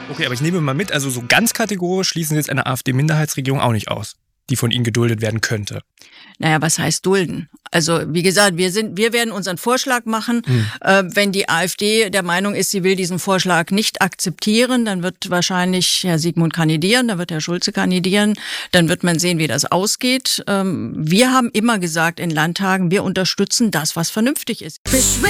Okay, aber ich nehme mal mit, also so ganz kategorisch schließen Sie jetzt eine AfD-Minderheitsregierung auch nicht aus, die von Ihnen geduldet werden könnte. Naja, was heißt dulden? Also wie gesagt, wir werden unseren Vorschlag machen. Wenn die AfD der Meinung ist, sie will diesen Vorschlag nicht akzeptieren, dann wird wahrscheinlich Herr Siegmund kandidieren, dann wird Herr Schulze kandidieren, dann wird man sehen, wie das ausgeht. Wir haben immer gesagt in Landtagen, wir unterstützen das, was vernünftig ist.